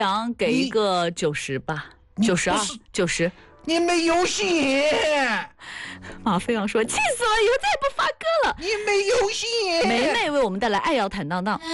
想给一个90吧，92、90。 你没有心， 马飞扬说：“气死了，以后再也不发歌了。” 你没有心。 梅梅为我们带来《爱要坦荡荡》。